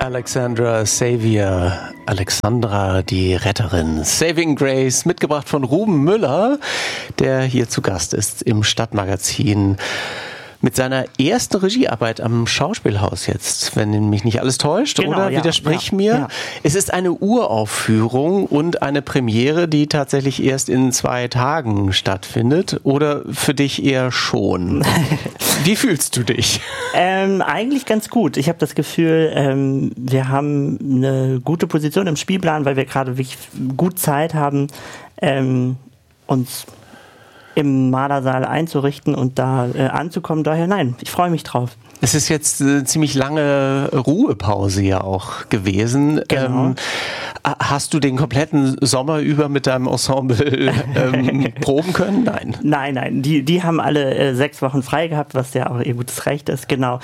Alexandra Xavier, Alexandra die Retterin, Saving Grace, mitgebracht von Ruben Müller, der hier zu Gast ist im Stadtmagazin mit seiner ersten Regiearbeit am Schauspielhaus jetzt, wenn mich nicht alles täuscht, genau, oder? Widersprich mir. Ja. Es ist eine Uraufführung und eine Premiere, die tatsächlich erst in 2 Tagen stattfindet, oder für dich eher schon? Wie fühlst du dich? Eigentlich ganz gut. Ich habe das Gefühl, wir haben eine gute Position im Spielplan, weil wir gerade wirklich gut Zeit haben, uns im Mardersaal einzurichten und da anzukommen. Daher nein, ich freue mich drauf. Es ist jetzt eine ziemlich lange Ruhepause ja auch gewesen. Genau. Hast du den kompletten Sommer über mit deinem Ensemble proben können? Nein. Nein. Die haben alle 6 Wochen frei gehabt, was ja auch ihr gutes Recht ist. Genau.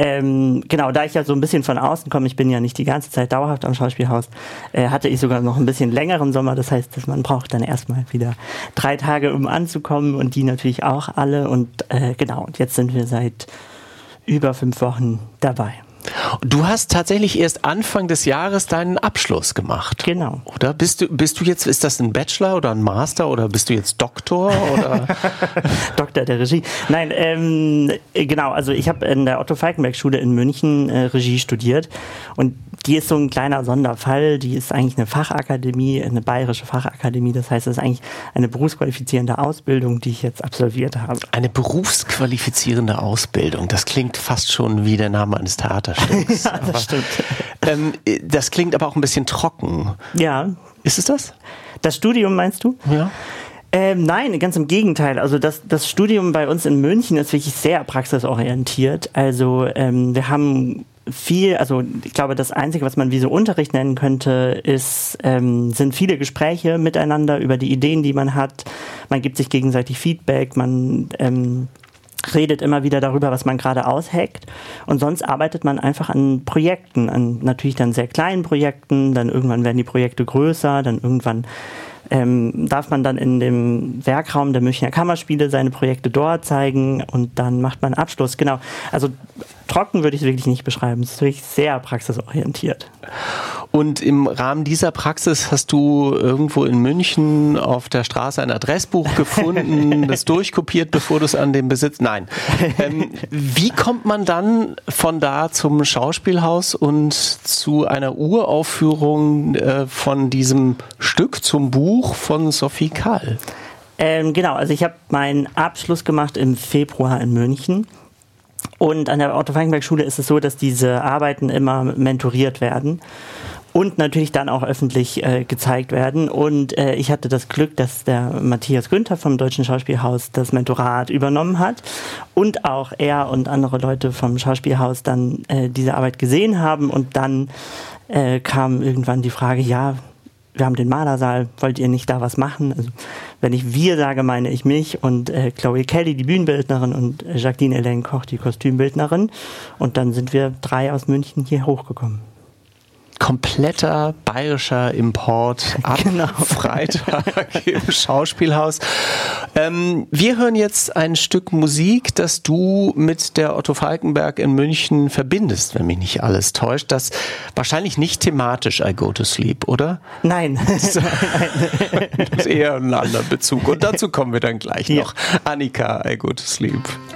Da ich ja so ein bisschen von außen komme, ich bin ja nicht die ganze Zeit dauerhaft am Schauspielhaus, hatte ich sogar noch ein bisschen längeren Sommer. Das heißt, dass man braucht dann erstmal wieder 3 Tage, um anzukommen, und die natürlich auch alle. Und und jetzt sind wir seit über 5 Wochen dabei. Du hast tatsächlich erst Anfang des Jahres deinen Abschluss gemacht. Genau. Oder bist du jetzt, ist das ein Bachelor oder ein Master oder bist du jetzt Doktor oder? Doktor der Regie. Nein, genau, also ich habe in der Otto-Falckenberg-Schule in München Regie studiert, und die ist so ein kleiner Sonderfall. Die ist eigentlich eine Fachakademie, eine bayerische Fachakademie. Das heißt, es ist eigentlich eine berufsqualifizierende Ausbildung, die ich jetzt absolviert habe. Eine berufsqualifizierende Ausbildung, das klingt fast schon wie der Name eines Theaterstücks. Ja, das stimmt. Das klingt aber auch ein bisschen trocken. Ja. Ist es das? Das Studium meinst du? Ja. Nein, ganz im Gegenteil. Also das Studium bei uns in München ist wirklich sehr praxisorientiert. Also wir haben ich glaube, das Einzige, was man wie so Unterricht nennen könnte, sind viele Gespräche miteinander über die Ideen, die man hat. Man gibt sich gegenseitig Feedback, man redet immer wieder darüber, was man gerade ausheckt, und sonst arbeitet man einfach an Projekten, an natürlich dann sehr kleinen Projekten, dann irgendwann werden die Projekte größer, dann irgendwann darf man dann in dem Werkraum der Münchner Kammerspiele seine Projekte dort zeigen, und dann macht man Abschluss. Genau, also trocken würde ich es wirklich nicht beschreiben, es ist wirklich sehr praxisorientiert. Und im Rahmen dieser Praxis hast du irgendwo in München auf der Straße ein Adressbuch gefunden, das durchkopiert, bevor du es an den Besitz... Nein. Wie kommt man dann von da zum Schauspielhaus und zu einer Uraufführung von diesem Stück, zum Buch von Sophie Kahl? Genau, also ich habe meinen Abschluss gemacht im Februar in München. Und an der Otto-Falckenberg-Schule ist es so, dass diese Arbeiten immer mentoriert werden und natürlich dann auch öffentlich gezeigt werden. Und ich hatte das Glück, dass der Matthias Günther vom Deutschen Schauspielhaus das Mentorat übernommen hat und auch er und andere Leute vom Schauspielhaus dann diese Arbeit gesehen haben. Und dann kam irgendwann die Frage, ja, wir haben den Malersaal, wollt ihr nicht da was machen? Also wenn ich wir sage, meine ich mich und Chloe Kelly, die Bühnenbildnerin, und Jacqueline Elaine Koch, die Kostümbildnerin. Und dann sind wir 3 aus München hier hochgekommen. Kompletter bayerischer Import ab Freitag im Schauspielhaus. Wir hören jetzt ein Stück Musik, das du mit der Otto Falckenberg in München verbindest, wenn mich nicht alles täuscht. Das wahrscheinlich nicht thematisch I Go to Sleep, oder? Nein. Das ist eher ein anderer Bezug. Und dazu kommen wir dann gleich noch. Annika, I Go to Sleep.